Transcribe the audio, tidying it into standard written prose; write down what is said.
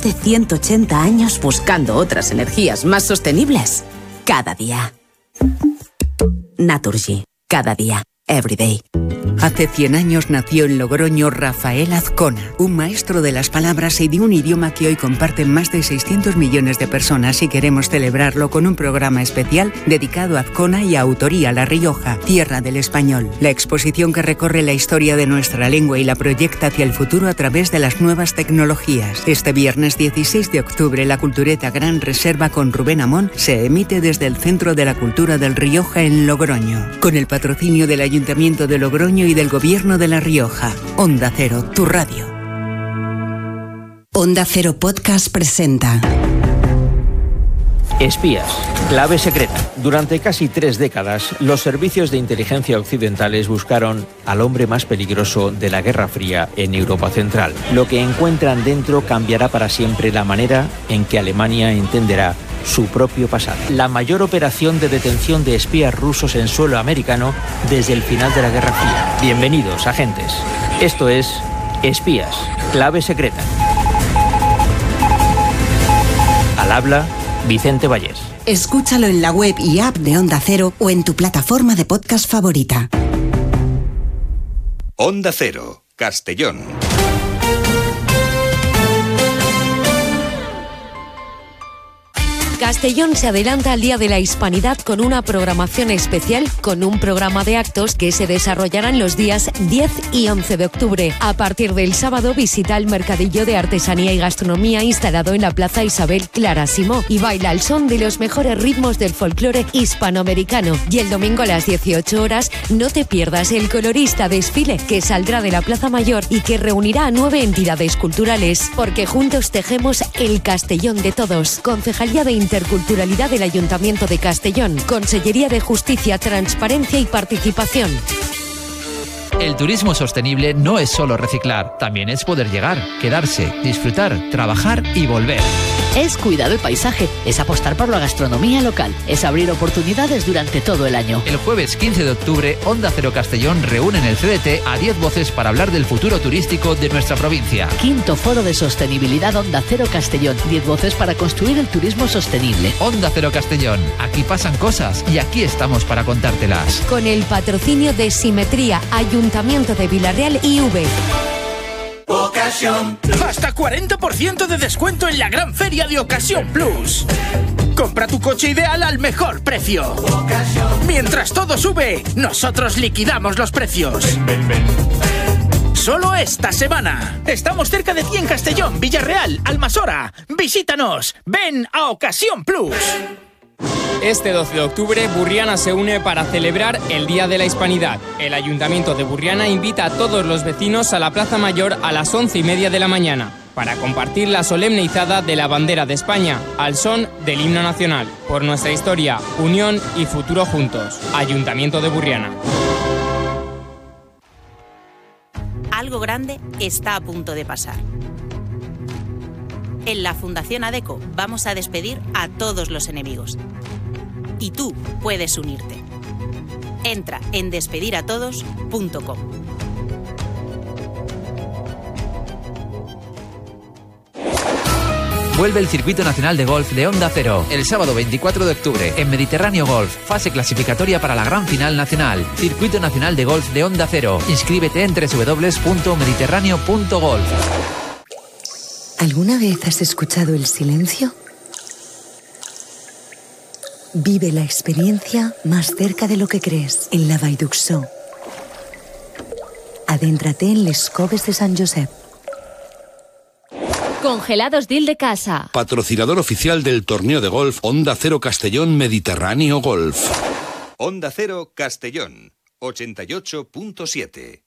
más de 180 años buscando otras energías más sostenibles. Cada día. Naturgy. Cada día. Every day. Hace 100 años nació en Logroño Rafael Azcona, un maestro de las palabras y de un idioma que hoy comparten más de 600 millones de personas, y queremos celebrarlo con un programa especial dedicado a Azcona y a Autoría La Rioja, tierra del español. La exposición que recorre la historia de nuestra lengua y la proyecta hacia el futuro a través de las nuevas tecnologías. Este viernes 16 de octubre, la Cultureta Gran Reserva con Rubén Amón se emite desde el Centro de la Cultura del Rioja en Logroño, con el patrocinio del Ayuntamiento de Logroño y del Gobierno de La Rioja. Onda Cero, tu radio. Onda Cero Podcast presenta Espías, clave secreta. Durante casi 3 décadas, los servicios de inteligencia occidentales buscaron al hombre más peligroso de la Guerra Fría en Europa Central. Lo que encuentran dentro cambiará para siempre la manera en que Alemania entenderá su propio pasado. La mayor operación de detención de espías rusos en suelo americano desde el final de la Guerra Fría. Bienvenidos, agentes. Esto es Espías, clave secreta. Al habla, Vicente Vallés. Escúchalo en la web y app de Onda Cero o en tu plataforma de podcast favorita. Onda Cero, Castellón. Castellón se adelanta al Día de la Hispanidad con una programación especial, con un programa de actos que se desarrollarán los días 10 y 11 de octubre. A partir del sábado, visita el mercadillo de artesanía y gastronomía instalado en la Plaza Isabel Clara Simó y baila al son de los mejores ritmos del folclore hispanoamericano. Y el domingo a las 18 horas no te pierdas el colorista desfile que saldrá de la Plaza Mayor y que reunirá a 9 entidades culturales, porque juntos tejemos el Castellón de todos. Concejalía de Interculturalidad del Ayuntamiento de Castellón. Consellería de Justicia, Transparencia y Participación. El turismo sostenible no es solo reciclar, también es poder llegar, quedarse, disfrutar, trabajar y volver. Es cuidar el paisaje, es apostar por la gastronomía local, es abrir oportunidades durante todo el año. El jueves 15 de octubre, Onda Cero Castellón reúne en el CDT a 10 voces para hablar del futuro turístico de nuestra provincia. 5º Foro de Sostenibilidad Onda Cero Castellón. 10 voces para construir el turismo sostenible. Onda Cero Castellón. Aquí pasan cosas y aquí estamos para contártelas. Con el patrocinio de Simetría, Ayuntamiento de Villarreal y V. Ocasión. Hasta 40% de descuento en la gran feria de Ocasión Plus. Compra tu coche ideal al mejor precio. Mientras todo sube, nosotros liquidamos los precios. Solo esta semana. Estamos cerca de ti en Castellón, Villarreal, Almasora. Visítanos. Ven a Ocasión Plus. Este 12 de octubre, Burriana se une para celebrar el Día de la Hispanidad. El Ayuntamiento de Burriana invita a todos los vecinos a la Plaza Mayor a las 11:30 de la mañana para compartir la solemne izada de la bandera de España al son del himno nacional. Por nuestra historia, unión y futuro juntos. Ayuntamiento de Burriana. Algo grande está a punto de pasar. En la Fundación ADECO vamos a despedir a todos los enemigos. Y tú puedes unirte. Entra en despediratodos.com. Vuelve el Circuito Nacional de Golf de Onda Cero el sábado 24 de octubre en Mediterráneo Golf, fase clasificatoria para la gran final nacional. Circuito Nacional de Golf de Onda Cero. Inscríbete en www.mediterráneo.golf. ¿Alguna vez has escuchado el silencio? Vive la experiencia más cerca de lo que crees en la Vall d'Uixó. Adéntrate en les Coves de Sant Josep. Congelados Deal de Casa. Patrocinador oficial del torneo de golf Onda Cero Castellón Mediterráneo Golf. Onda Cero Castellón, 88.7.